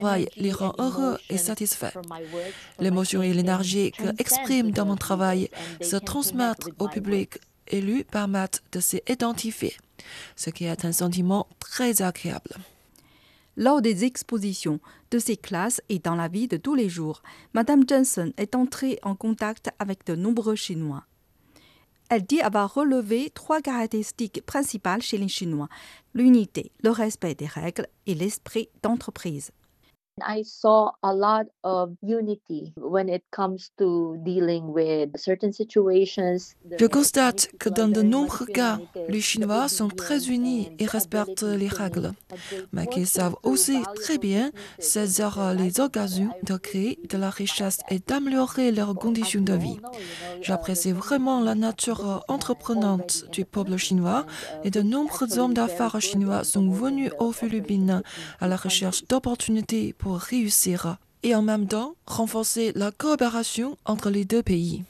travail les rend heureux et satisfaits. L'émotion et l'énergie que exprime dans mon travail se transmettent au public et lui permettent de s'identifier, ce qui est un sentiment très agréable. Lors des expositions de ces classes et dans la vie de tous les jours, Madame Jensen est entrée en contact avec de nombreux Chinois. Elle dit avoir relevé 3 caractéristiques principales chez les Chinois: l'unité, le respect des règles et l'esprit d'entreprise. I saw a lot of unity when it comes to dealing with certain situations. Je constate que dans de nombreux cas, les Chinois sont très unis et respectent les règles, mais qu'ils savent aussi très bien saisir les occasions de créer de la richesse et d'améliorer leurs conditions de vie. J'apprécie vraiment la nature entreprenante du peuple chinois et de nombreux hommes d'affaires chinois sont venus aux Philippines à la recherche d'opportunités pour réussir et en même temps renforcer la coopération entre les deux pays.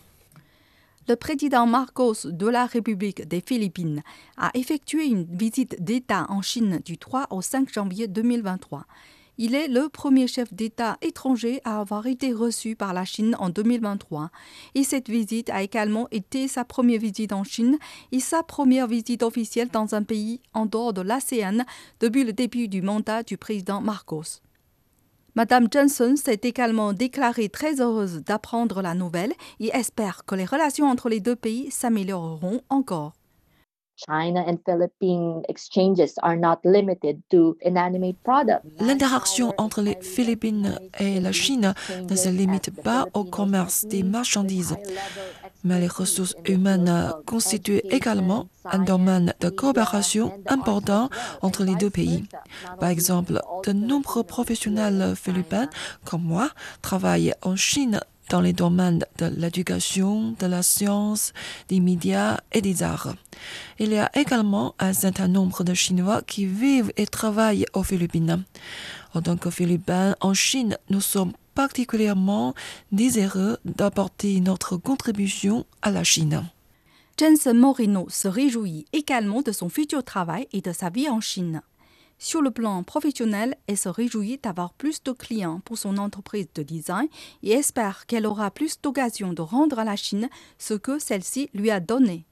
Le président Marcos de la République des Philippines a effectué une visite d'État en Chine du 3 au 5 janvier 2023. Il est le premier chef d'État étranger à avoir été reçu par la Chine en 2023. Et cette visite a également été sa première visite en Chine et sa première visite officielle dans un pays en dehors de l'ASEAN depuis le début du mandat du président Marcos. Madame Jensen s'est également déclarée très heureuse d'apprendre la nouvelle et espère que les relations entre les deux pays s'amélioreront encore. China and Philippine exchanges are not limited to inanimate products. L'interaction entre les Philippines et la Chine ne se limite pas au commerce des marchandises, mais les ressources humaines constituent également un domaine de coopération important entre les deux pays. Par exemple, de nombreux professionnels philippins, comme moi, travaillent en Chine dans les domaines de l'éducation, de la science, des médias et des arts. Il y a également un certain nombre de Chinois qui vivent et travaillent aux Philippines. En tant que Philippins en Chine, nous sommes particulièrement désireux d'apporter notre contribution à la Chine. Jensen Moreno se réjouit également de son futur travail et de sa vie en Chine. Sur le plan professionnel, elle se réjouit d'avoir plus de clients pour son entreprise de design et espère qu'elle aura plus d'occasions de rendre à la Chine ce que celle-ci lui a donné.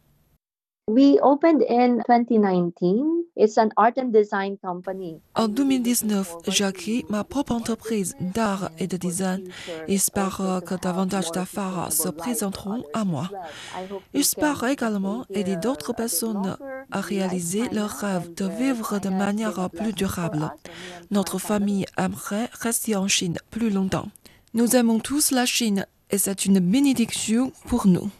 We opened in 2019. It's an art and design company. En 2019, j'ai créé ma propre entreprise d'art et de design et j'espère que davantage d'affaires se présenteront à moi. J'espère également aider d'autres personnes à réaliser leur rêve de vivre de manière plus durable. Notre famille aimerait rester en Chine plus longtemps. Nous aimons tous la Chine et c'est une bénédiction pour nous.